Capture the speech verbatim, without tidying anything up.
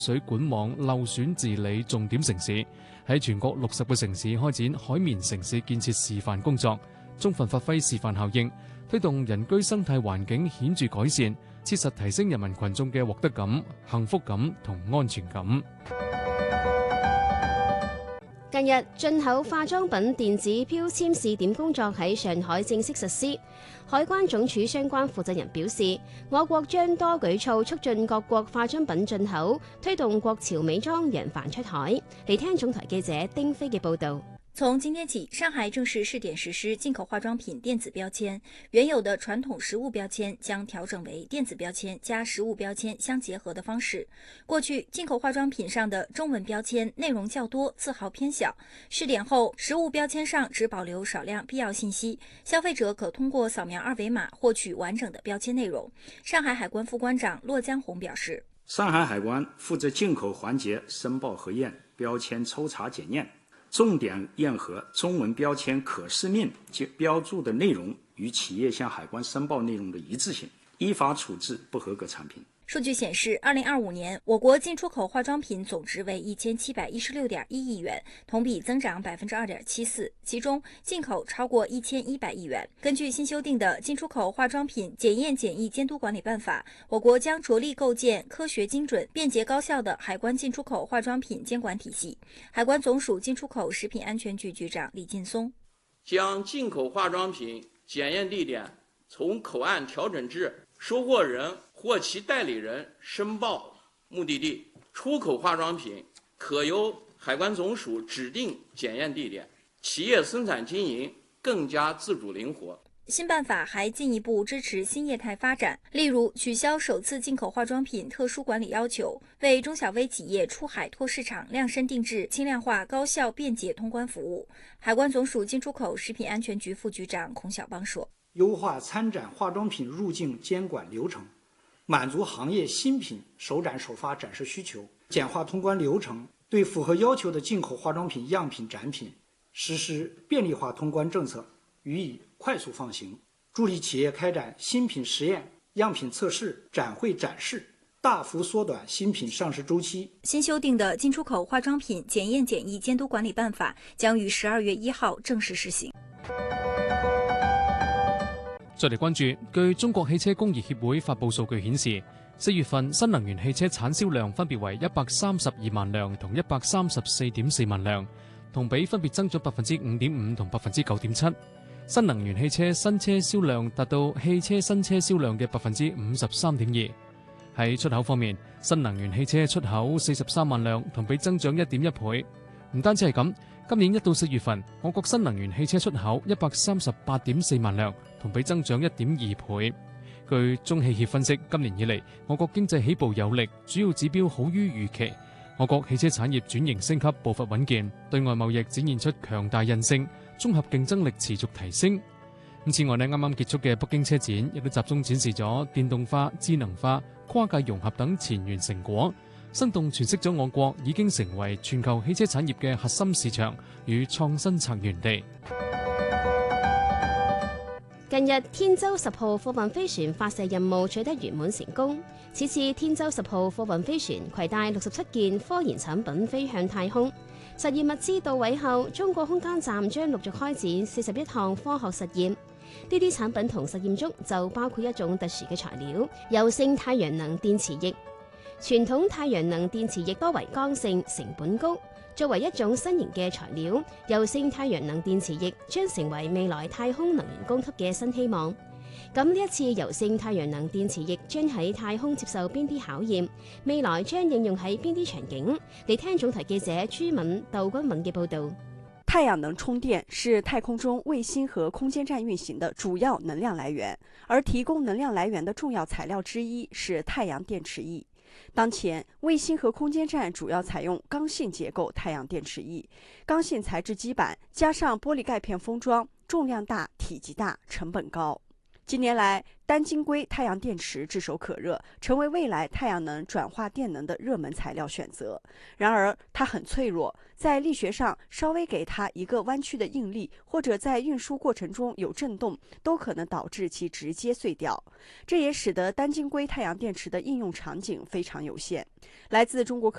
水管網漏損治理重點城市，喺全國六十個城市開展海綿城市建設示範工作，充分發揮示範效應，推動人居生態環境顯著改善，切實提升人民群眾嘅獲得感、幸福感同安全感。 近日，進口化妝品電子標籤試點工作喺上海正式實施。海關總署相關負責人表示，我國將多舉措促進各國化妝品進口，推動國潮美妝揚帆出海。嚟聽總台記者丁飛嘅報導。 從今天起，上海正式試點實施進口化妝品電子標籤，原有的傳統實物標籤將調整為電子標籤加實物標籤相結合的方式。過去進口化妝品上的中文標籤內容較多，字號偏小。試點後，實物標籤上只保留少量必要信息，消費者可通過掃描二維碼獲取完整的標籤內容。上海海關副關長駱江紅表示， 上海海關負責進口環節申報核驗、標籤抽查檢驗，重點驗核中文標籤可視面及標注的內容與企業向海關申報內容的一致性，依法處置不合格產品。 數據顯示，二零二五年我國進出口化妝品總值為一千七百一十六點一億元，同比增長百分之二點七四，其中進口超過一千一百億元。根據新修訂的《進出口化妝品檢驗檢疫監督管理辦法》，我國將着力構建科學精準、便捷高效的海關進出口化妝品監管體系。海關總署進出口食品安全局局長李勁松將進口化妝品檢驗地點從口岸調整至收貨人或其代理人申報目的地，出口化妝品可由海關總署指定檢驗地點，企業生產經營更加自主靈活。 新辦法還進一步支持新業態發展，例如取消首次進口化妝品特殊管理要求，為中小微企業出海拓市場量身定制輕量化、高效便捷通關服務。海關總署進出口食品安全局副局長孔小邦說， 優化參展化妝品入境監管流程，滿足行業新品首展首發展示需求，簡化通關流程，對符合要求的進口化妝品樣品展品實施便利化通關政策，予以快速放行，助力企業開展新品實驗、樣品測試、展會展示，大幅縮短新品上市週期。 新修訂的進出口化妝品檢驗檢疫監督管理辦法將於十二月一號正式施行。 再嚟關注，據中國汽車工業協會發布數據顯示，四月份新能源汽車產銷量分別為一百三十二萬輛同一百三十四點四萬輛，同比分別增咗百分之五點五同百分之九點七。新能源汽車新車銷量達到汽車新車銷量嘅百分之五十三點二。喺出口方面，新能源汽車出口四十三萬輛，同比增長一點一倍。唔單止係咁，今年一到四月份，我國新能源汽車出口一百三十八點四萬輛，同比增長一點二倍。據中汽協分析，今年以嚟，我國經濟起步有力，主要指標好於預期。我國汽車產業轉型升級步伐穩健，對外貿易展現出強大韌性，綜合競爭力持續提升。咁此外呢，啱啱結束嘅北京車展亦都集中展示咗電動化、智能化、跨界融合等前沿成果，生動詮釋咗我國已經成為全球汽車產業嘅核心市場與創新策源地。 近日，天舟十號貨運飛船發射任務取得圓滿成功。此次天舟十號貨運飛船攜帶六十七件科研產品飛向太空。實驗物資到位後，中國空間站將陸續開展四十一項科學實驗。呢啲產品同實驗中就包括一種特殊嘅材料——柔性太陽能電池液。傳統太陽能電池液多為剛性，成本高。作為一種新型嘅材料，柔性太陽能電池液將成為未來太空能源供給嘅新希望。咁呢一次柔性太陽能電池液將喺太空接受邊啲考驗？未來將應用喺邊啲場景？嚟聽總台記者朱敏、竇君敏嘅報導。 太陽能充電是太空中衛星和空間站運行的主要能量來源，而提供能量來源的重要材料之一是太陽電池液。當前，衛星和空間站主要採用剛性結構太陽電池液，剛性材質基板加上玻璃鈣片封裝，重量大、體積大、成本高。 近年来，单晶硅太阳电池炙手可热，成为未来太阳能转化电能的热门材料选择。然而，它很脆弱，在力学上稍微给它一个弯曲的应力，或者在运输过程中有震动，都可能导致其直接碎掉。这也使得单晶硅太阳电池的应用场景非常有限。来自中国科